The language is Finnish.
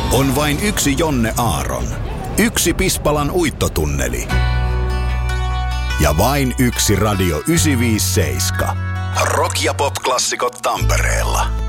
On vain yksi Jonne Aaron. Yksi Pispalan uittotunneli. Ja vain yksi Radio 957. Rock- ja pop-klassikot Tampereella.